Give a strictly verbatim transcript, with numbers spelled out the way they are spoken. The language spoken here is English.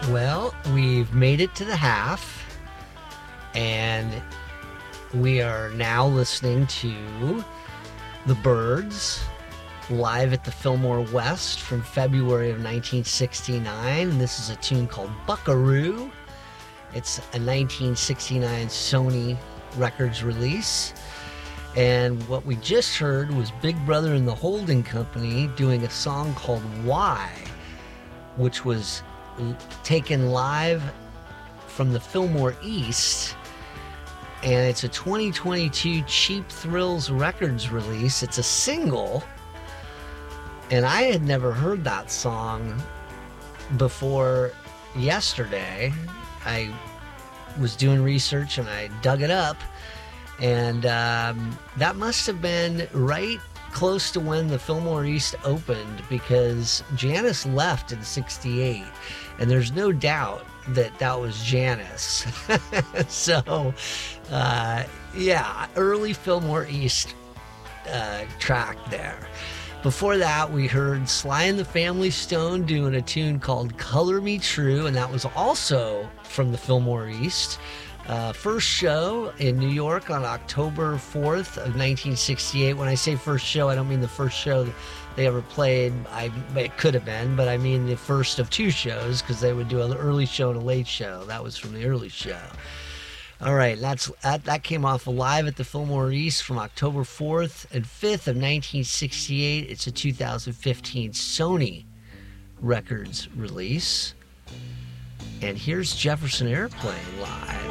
Well, we've made it to the half, and we are now listening to The Byrds live at the Fillmore West from February of nineteen sixty-nine. And this is a tune called Buckaroo. It's a nineteen sixty-nine Sony Records release. And what we just heard was Big Brother and the Holding Company doing a song called Why, which was taken live from the Fillmore East, and it's a twenty twenty-two Cheap Thrills Records release. It's a single, and I had never heard that song before yesterday. I was doing research and I dug it up, and um, that must have been right close to when the Fillmore East opened, because Janis left in sixty-eight, and there's no doubt that that was Janis. So, uh, yeah, early Fillmore East uh, track there. Before that, we heard Sly and the Family Stone doing a tune called Color Me True, and that was also from the Fillmore East. Uh, first show in New York on October fourth of nineteen sixty-eight. When I say first show, I don't mean the first show they ever played. I, it could have been, but I mean the first of two shows, because they would do an early show and a late show. That was from the early show. All right, that's that, that came off live at the Fillmore East from October fourth and fifth of nineteen sixty-eight. It's a two thousand fifteen Sony Records release. And here's Jefferson Airplane live.